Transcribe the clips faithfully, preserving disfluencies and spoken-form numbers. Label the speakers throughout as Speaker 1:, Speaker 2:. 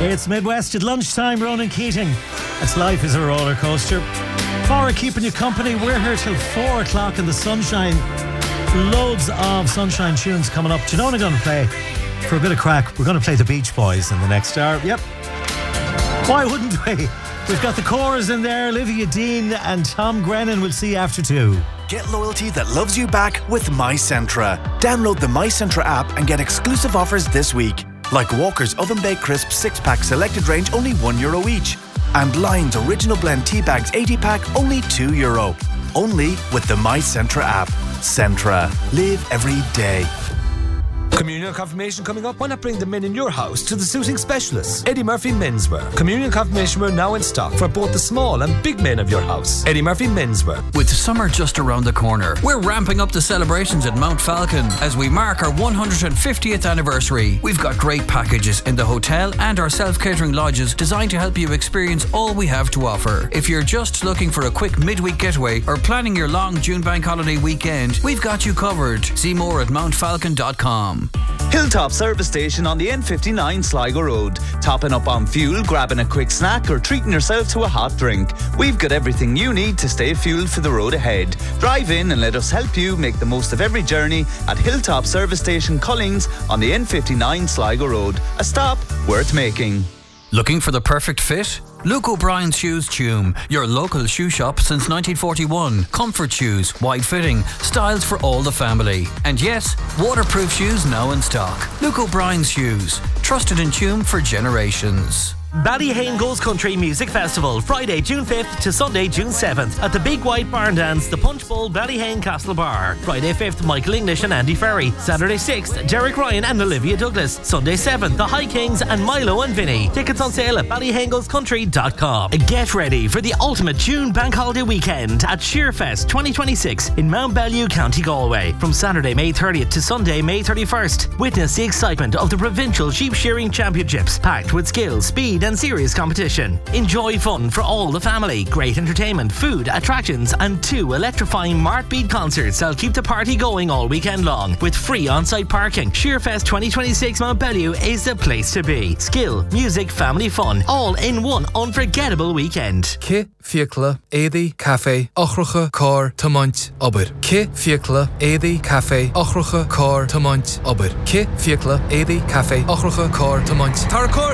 Speaker 1: It's Midwest at lunchtime. Ronan Keating. It's Life is a Roller Coaster. Cora keeping you company. We're here till four o'clock in the sunshine. Loads of sunshine tunes coming up. Do you know what I'm going to play? For a bit of crack, we're going to play the Beach Boys in the next hour. Yep. Why wouldn't we? We've got the Coras in there, Olivia Dean and Tom Grennan. We'll see you after two.
Speaker 2: Get loyalty that loves you back with MyCentra. Download the MyCentra app and get exclusive offers this week. Like Walker's Oven Baked Crisp six pack selected range, only one euro each. And Lion's Original Blend Tea Bags eighty pack, only two euro. Only with the MyCentra app. Centra. Live every day.
Speaker 3: Communion confirmation coming up? Why not bring the men in your house to the suiting specialists? Eddie Murphy Menswear. Communion confirmation wear now in stock for both the small and big men of your house. Eddie Murphy Menswear.
Speaker 4: With summer just around the corner, we're ramping up the celebrations at Mount Falcon as we mark our one hundred fiftieth anniversary. We've got great packages in the hotel and our self-catering lodges designed to help you experience all we have to offer. If you're just looking for a quick midweek getaway or planning your long June bank holiday weekend, we've got you covered. See more at mount falcon dot com.
Speaker 5: Hilltop Service Station on the N fifty-nine Sligo Road. Topping up on fuel, grabbing a quick snack or treating yourself to a hot drink. We've got everything you need to stay fueled for the road ahead. Drive in and let us help you make the most of every journey at Hilltop Service Station Cullings on the N fifty-nine Sligo Road. A stop worth making.
Speaker 4: Looking for the perfect fit? Luke O'Brien's Shoes Tume, your local shoe shop since nineteen forty-one. Comfort shoes, wide fitting, styles for all the family. And yes, waterproof shoes now in stock. Luke O'Brien's Shoes, trusted in Tume for generations.
Speaker 6: Ballyhane Goes Country Music Festival, Friday, June fifth to Sunday, June seventh at the Big White Barn Dance, the Punch Bowl, Ballyhane Castle Bar. Friday fifth, Michael English and Andy Ferry. Saturday sixth, Derek Ryan and Olivia Douglas. Sunday seventh, the High Kings and Milo and Vinny. Tickets on sale at ballyhane goes country dot com. Get ready for the ultimate June bank holiday weekend at Shearfest twenty twenty-six in Mount Bellew, County Galway. From Saturday, May thirtieth to Sunday, May thirty-first. Witness the excitement of the Provincial Sheep Shearing Championships, packed with skill, speed and serious competition. Enjoy fun for all the family, great entertainment, food, attractions and two electrifying Mart Beat concerts that'll keep the party going all weekend long with free on-site parking. Shearfest twenty twenty-six Mount Bellew is the place to be. Skill, music, family fun, all in one unforgettable weekend.
Speaker 7: Ke fiacla, édi, cafe, ochrucha, car, tamant, ober. Ke fiacla, édi, cafe, ochrucha, car, tamant, ober. Ke fiacla, édi, cafe, ochrucha, car, tamant. Tarcor!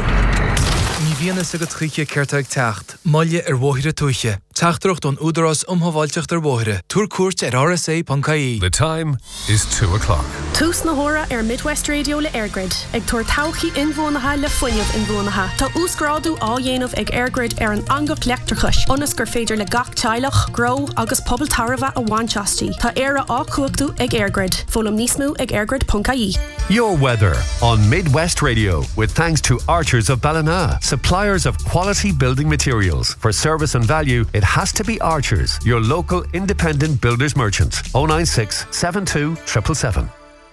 Speaker 7: Ní bhíonna sa go tríe ceirteag teacht, maille ar bmhóithre tuaiche. Teachtarocht don údarás umhaváilteach ar bmhóithre. Túr cuairt ar R S A dot I E.
Speaker 8: The time is two o'clock.
Speaker 9: Tús na hóra ar Midwest Radio le Airgrid. Ag tuair tauchaí inbhuanacha le foiineamh inbhuanacha. Tá úscrádú á dhéanamh ag Airgrid ar an angach leachtarchais. Onas gur féidir le gach teilech, grow agus pobl tarva a bhainteastí. Tá éire á cuachtú ag Airgrid. Fólam níos mú ag airgrid dot I E.
Speaker 10: Your weather on Midwest Radio with thanks to Archers of Ballina, suppliers of quality building materials. For service and value, it has to be Archers, your local independent builders merchant. oh nine six, seven two, seven seven seven.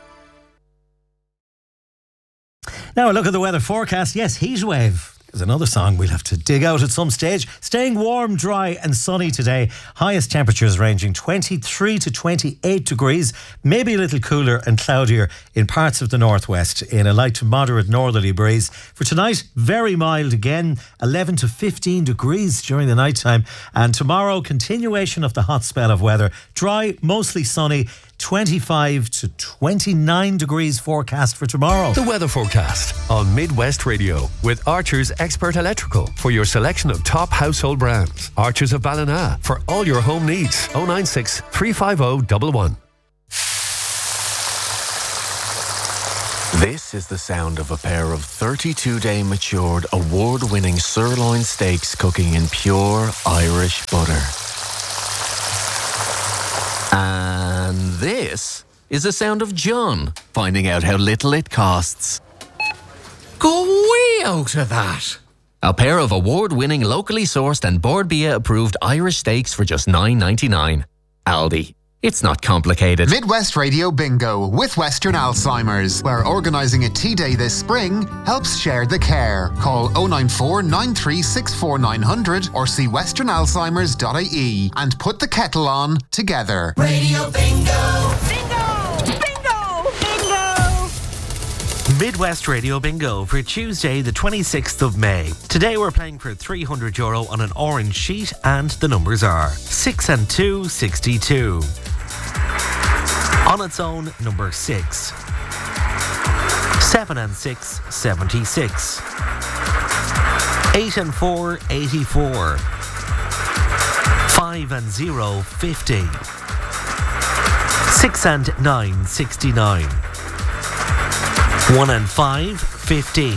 Speaker 1: Now a look at the weather forecast. Yes, heat wave is another song we'll have to dig out at some stage. Staying warm, dry and sunny today. Highest temperatures ranging twenty-three to twenty-eight degrees. Maybe a little cooler and cloudier in parts of the northwest in a light to moderate northerly breeze. For tonight, very mild again, eleven to fifteen degrees during the night time. And tomorrow, continuation of the hot spell of weather. Dry, mostly sunny. twenty-five to twenty-nine degrees forecast for tomorrow.
Speaker 10: The weather forecast on Midwest Radio with Archers Expert Electrical for your selection of top household brands. Archers of Ballina for all your home needs. oh nine six, three five oh, one one.
Speaker 11: This is the sound of a pair of thirty-two day matured, award-winning sirloin steaks cooking in pure Irish butter. And this is the sound of John finding out how little it costs.
Speaker 12: Go way out of that!
Speaker 11: A pair of award-winning, locally sourced and Board B I A approved Irish steaks for just nine ninety-nine. Aldi. It's not complicated.
Speaker 13: Midwest Radio Bingo with Western Alzheimer's, where organising a tea day this spring helps share the care. Call oh nine four, nine three six four, nine hundred or see western alzheimers dot I E and put the kettle on together.
Speaker 14: Radio Bingo! Bingo! Bingo! Bingo!
Speaker 6: Midwest Radio Bingo for Tuesday the twenty-sixth of May. Today we're playing for three hundred euro on an orange sheet and the numbers are six and two, sixty-two. On its own, number six. seven and six, seventy-six. eight and four, eighty-four. five and zero, fifty. six and nine, sixty-nine. one and five, fifteen.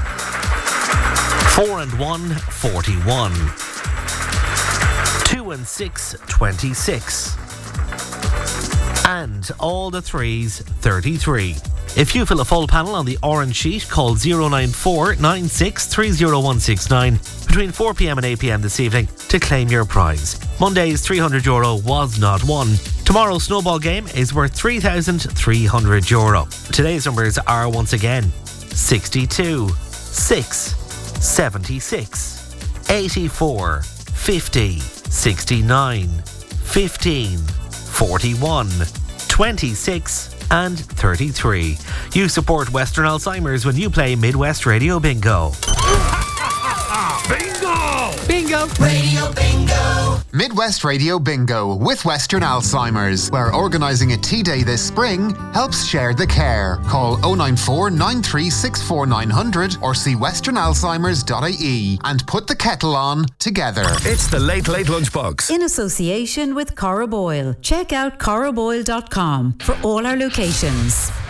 Speaker 6: four and one, forty-one. two and six, twenty-six. And all the threes, thirty-three. If you fill a full panel on the orange sheet, call zero nine four nine six three zero one six nine between four p.m. and eight p.m. this evening to claim your prize. Monday's three hundred euro was not won. Tomorrow's snowball game is worth three thousand three hundred euro. Today's numbers are once again sixty-two, six, seventy-six, eighty-four, fifty, sixty-nine, fifteen, forty-one, twenty-six and thirty-three. You support Western Alzheimer's when you play Midwest Radio Bingo.
Speaker 12: Bingo!
Speaker 13: Bingo! Radio Bingo! Midwest Radio Bingo with Western Alzheimer's, where organising a tea day this spring helps share the care. Call oh nine four nine three six four nine hundred or see western alzheimers dot I E and put the kettle on together.
Speaker 10: It's the Late Late Lunchbox.
Speaker 14: In association with Cora Boyle. Check out cora boyle dot com for all our locations.